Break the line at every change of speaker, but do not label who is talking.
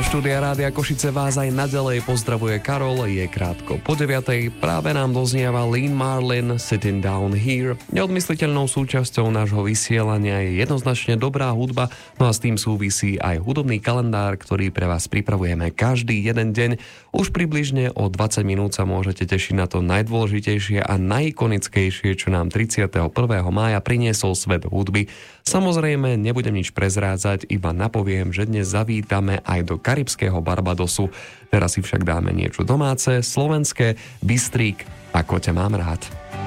Zo štúdia Rádia Košice vás aj naďalej pozdravuje Karol, je krátko po 9:00. Práve nám doznieva Lynn Marlin Sitting Down Here. Neodmysliteľnou súčasťou nášho vysielania je jednoznačne dobrá hudba, no a s tým súvisí aj hudobný kalendár, ktorý pre vás pripravujeme každý jeden deň. Už približne o 20 minút sa môžete tešiť na to najdôležitejšie a najikonickejšie, čo nám 31. mája priniesol svet hudby. Samozrejme, nebudem nič prezrádzať, iba napoviem, že dnes zavítame aj do karibského Barbadosu. Teraz si však dáme niečo domáce, slovenské, Bystrík, Ako ťa mám rád.